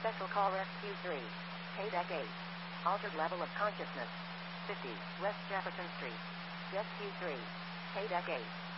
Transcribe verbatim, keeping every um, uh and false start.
Special call Rescue three. Paydeck eight. Altered level of consciousness. fifty, West Jefferson Street. Rescue three. Paydeck eight.